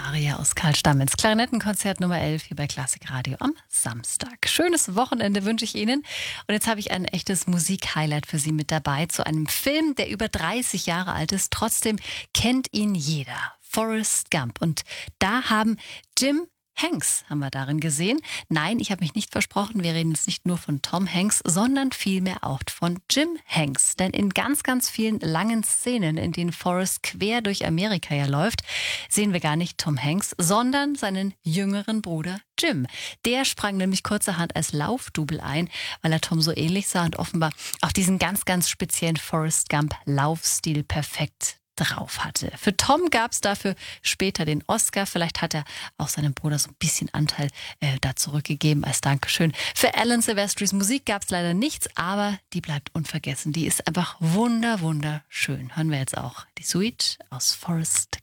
Aria aus Karl Stamets Klarinettenkonzert Nummer 11 hier bei Klassik Radio am Samstag. Schönes Wochenende wünsche ich Ihnen. Und jetzt habe ich ein echtes Musikhighlight für Sie mit dabei zu einem Film, der über 30 Jahre alt ist. Trotzdem kennt ihn jeder. Forrest Gump. Und da haben Jim Hanks haben wir darin gesehen. Nein, ich habe mich nicht versprochen, wir reden jetzt nicht nur von Tom Hanks, sondern vielmehr auch von Jim Hanks. Denn in ganz, ganz vielen langen Szenen, in denen Forrest quer durch Amerika ja läuft, sehen wir gar nicht Tom Hanks, sondern seinen jüngeren Bruder Jim. Der sprang nämlich kurzerhand als Laufdouble ein, weil er Tom so ähnlich sah und offenbar auch diesen ganz, ganz speziellen Forrest Gump Laufstil perfekt drauf hatte. Für Tom gab es dafür später den Oscar. Vielleicht hat er auch seinem Bruder so ein bisschen Anteil da zurückgegeben als Dankeschön. Für Alan Silvestris Musik gab es leider nichts, aber die bleibt unvergessen. Die ist einfach wunderschön. Hören wir jetzt auch die Suite aus Forrest